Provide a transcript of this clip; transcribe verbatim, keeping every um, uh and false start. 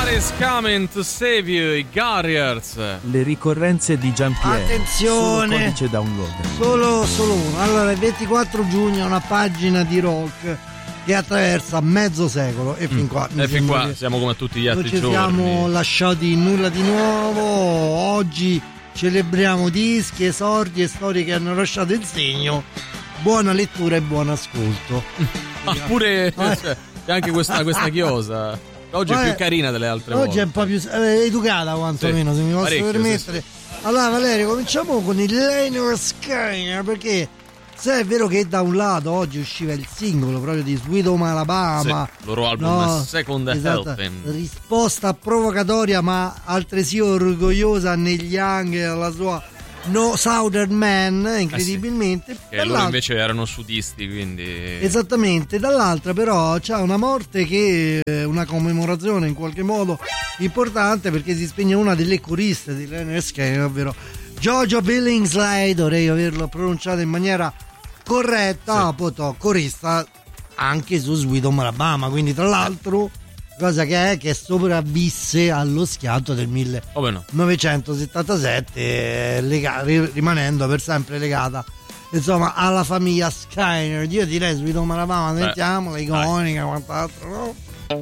Somebody's coming to save you, i Garriers. Le ricorrenze di Giampiero. Attenzione, solo codice download. Solo, solo uno. Allora, il ventiquattro giugno è una pagina di rock che attraversa mezzo secolo e fin qua, mm. e fin qua che siamo come tutti gli altri non ci giorni. siamo lasciati in nulla di nuovo. Oggi celebriamo dischi, esordi e storie che hanno lasciato il segno. Buona lettura e buon ascolto. Ah, pure cioè, c'è anche questa, questa chiosa. Oggi è più carina delle altre oggi volte. È un po' più eh, educata quantomeno, sì, se mi posso parecchio, permettere. Sì, sì. Allora Valerio, cominciamo con il Lynyrd Skynyrd, perché se è vero che da un lato oggi usciva il singolo proprio di Sweet Home Alabama, sì, loro album no, Second esatto, Helping, risposta provocatoria ma altresì orgogliosa negli anni alla sua No Southern Man, incredibilmente. Eh sì, che loro invece erano sudisti, quindi esattamente. Dall'altra però c'è una morte che è una commemorazione in qualche modo importante, perché si spegne una delle coriste di Lynyrd Skynyrd, ovvero Jojo Billingsley, dovrei averlo pronunciato in maniera corretta, sì. Appunto corista anche su Sweet Home Alabama, quindi tra l'altro cosa che è che sopravvisse allo schianto del millenovecentosettantasette, lega, rimanendo per sempre legata insomma alla famiglia Skynyrd. Io direi Sweet Home Alabama, sentiamola, iconica, quant'altro, no?